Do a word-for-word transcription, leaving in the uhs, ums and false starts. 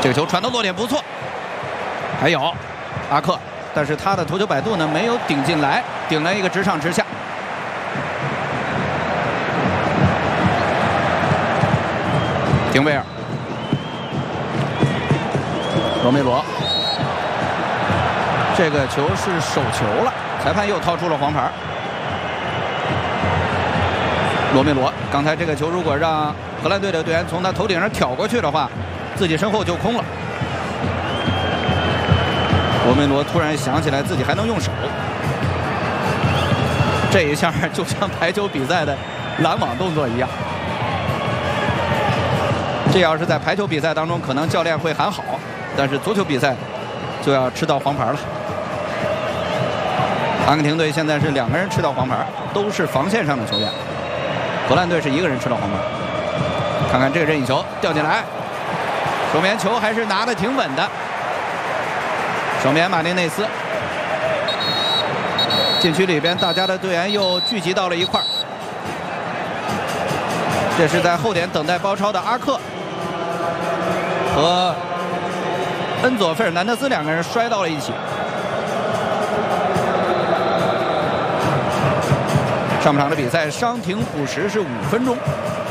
这个球传到落点不错，还有阿克，但是他的头球摆渡呢没有顶进来，顶了一个直上直下。廷贝尔，罗梅罗，这个球是手球了，裁判又掏出了黄牌。罗梅罗，刚才这个球如果让荷兰队的队员从他头顶上挑过去的话，自己身后就空了。罗梅罗突然想起来自己还能用手，这一下就像排球比赛的拦网动作一样。这要是在排球比赛当中，可能教练会喊好，但是足球比赛就要吃到黄牌了。阿根廷队现在是两个人吃到黄牌，都是防线上的球员。荷兰队是一个人吃到黄牌。看看这个任意球掉进来，守门员球还是拿得挺稳的。守门员马丁内斯，禁区里边大家的队员又聚集到了一块儿。这是在后点等待包抄的阿克和恩佐·费尔南德斯两个人摔到了一起。上半场的比赛伤停补时是五分钟。